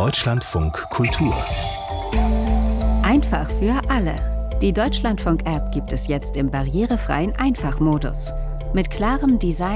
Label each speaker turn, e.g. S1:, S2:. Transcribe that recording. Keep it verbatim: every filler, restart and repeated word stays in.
S1: Deutschlandfunk Kultur.
S2: Einfach für alle. Die Deutschlandfunk-App gibt es jetzt im barrierefreien Einfachmodus. Mit klarem Design